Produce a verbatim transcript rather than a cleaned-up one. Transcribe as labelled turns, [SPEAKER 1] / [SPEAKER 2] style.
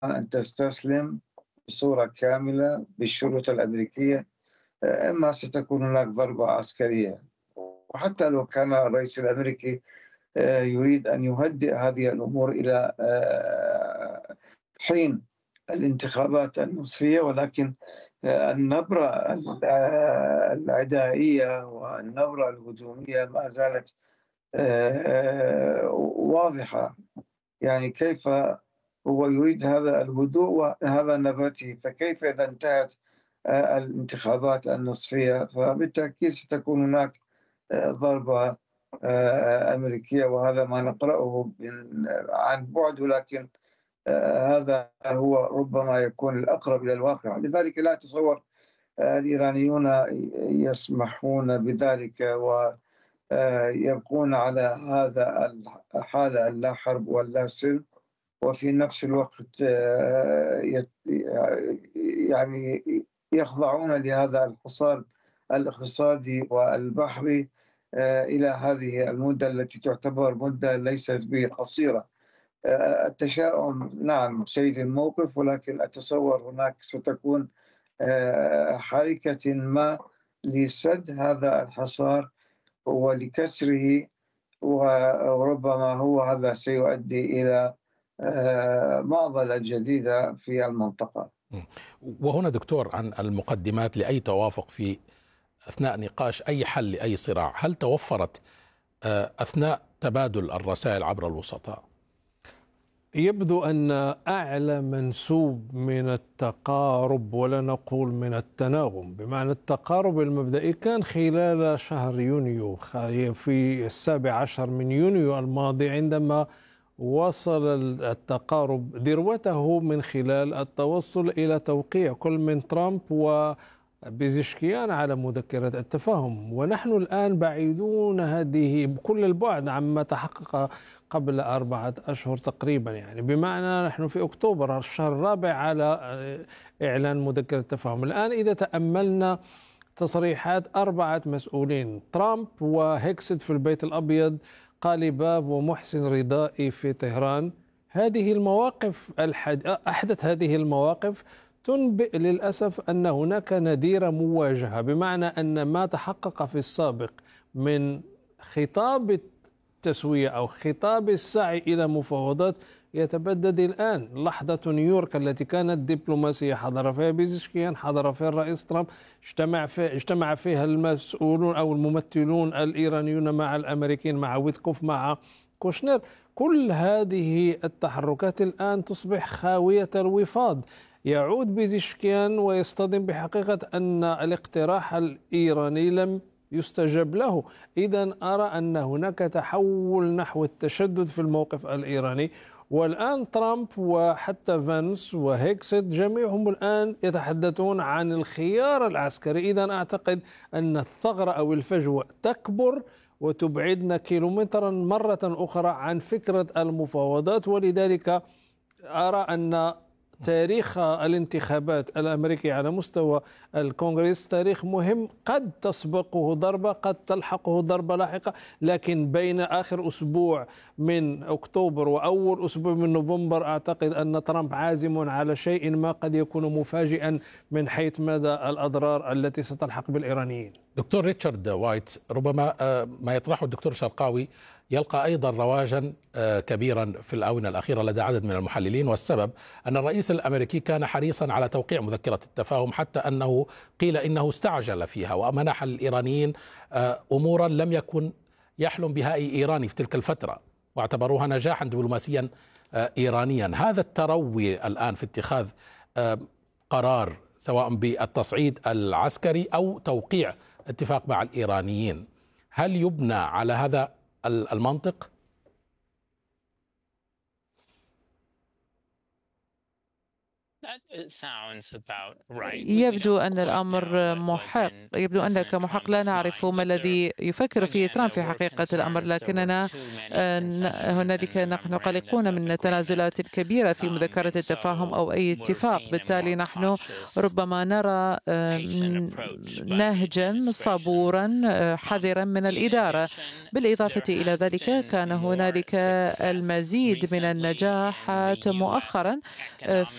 [SPEAKER 1] أن تستسلم بصورة كاملة بالشروط الأمريكية، إما ستكون هناك ضربة عسكرية. وحتى لو كان الرئيس الأمريكي يريد أن يهدئ هذه الأمور إلى حين الانتخابات النصفية، ولكن النبرة العدائية والنبرة الهجومية ما زالت واضحة. يعني كيف هو يريد هذا الهدوء وهذا نبرته، فكيف إذا انتهت الانتخابات النصفية؟ فبالتأكيد ستكون هناك ضربة أمريكية، وهذا ما نقرأه عن بعد، ولكن هذا هو ربما يكون الأقرب إلى الواقع. لذلك لا أتصور الإيرانيون يسمحون بذلك ويبقون على هذا الحالة اللا حرب واللا سلم، وفي نفس الوقت يعني يخضعون لهذا الحصار الاقتصادي والبحري إلى هذه المدة التي تعتبر مدة ليست بقصيرة. التشاؤم نعم سيد الموقف، ولكن أتصور هناك ستكون حركة ما لسد هذا الحصار ولكسره، وربما هو هذا سيؤدي إلى معضلة جديدة في المنطقة.
[SPEAKER 2] وهنا دكتور عن المقدمات لأي توافق في أثناء نقاش أي حل لأي صراع، هل توفرت أثناء تبادل الرسائل عبر الوسطاء؟
[SPEAKER 3] يبدو أن أعلى منسوب من التقارب، ولا نقول من التناغم، بمعنى التقارب المبدئي كان خلال شهر يونيو، في السابع عشر من يونيو الماضي، عندما وصل التقارب ذروته من خلال التوصل إلى توقيع كل من ترامب وبيزشكيان على مذكرة التفاهم. ونحن الآن بعيدون هذه بكل البعد عما تحقق قبل أربعة أشهر تقريبا، يعني بمعنى نحن في أكتوبر الشهر الرابع على إعلان مذكرة التفاهم. الآن إذا تأملنا تصريحات أربعة مسؤولين، ترامب وهيكسد في البيت الأبيض، قالباف ومحسن رضائي في طهران، هذه المواقف الحد... أحدث هذه المواقف تنبئ للأسف أن هناك نذير مواجهة، بمعنى أن ما تحقق في السابق من خطاب التسوية أو خطاب السعي إلى مفاوضات يتبدد الآن. لحظة نيويورك التي كانت دبلوماسية حضر فيها بيزشكيان، حضر فيها الرئيس ترامب، اجتمع فيها اجتمع فيها المسؤولون أو الممثلون الإيرانيون مع الأمريكيين، مع ويتكوف، مع كوشنر. كل هذه التحركات الآن تصبح خاوية الوفاض. يعود بيزشكيان ويصطدم بحقيقة أن الاقتراح الإيراني لم يستجب له. إذن أرى أن هناك تحول نحو التشدد في الموقف الإيراني. والآن ترامب وحتى فانس وهيكسد جميعهم الآن يتحدثون عن الخيار العسكري. إذن أعتقد أن الثغرة أو الفجوة تكبر وتبعدنا كيلومترا مرة أخرى عن فكرة المفاوضات. ولذلك أرى أن تاريخ الانتخابات الأمريكية على مستوى الكونغرس تاريخ مهم، قد تسبقه ضربة، قد تلحقه ضربة لاحقة، لكن بين آخر أسبوع من أكتوبر وأول أسبوع من نوفمبر أعتقد أن ترامب عازم على شيء ما قد يكون مفاجئا من حيث مدى الأضرار التي ستلحق بالإيرانيين.
[SPEAKER 2] دكتور ريتشارد وايت، ربما ما يطرحه الدكتور شرقاوي يلقى أيضا رواجا كبيرا في الآونة الأخيرة لدى عدد من المحللين، والسبب أن الرئيس الأمريكي كان حريصا على توقيع مذكرة التفاهم، حتى أنه قيل إنه استعجل فيها ومنح الإيرانيين أمورا لم يكن يحلم بها أي إيراني في تلك الفترة، واعتبروها نجاحا دبلوماسيا إيرانيا. هذا التروي الآن في اتخاذ قرار سواء بالتصعيد العسكري أو توقيع اتفاق مع الإيرانيين، هل يبنى على هذا المنطق؟
[SPEAKER 4] يبدو أن الأمر محق، يبدو أن كمحق لا نعرف ما الذي يفكر فيه ترامب في حقيقة الأمر، لكننا هنالك نحن قلقون من التنازلات الكبيرة في مذكرة التفاهم أو أي اتفاق. بالتالي نحن ربما نرى نهجا صبورا حذرا من الإدارة. بالإضافة إلى ذلك كان هنالك المزيد من النجاحات مؤخرا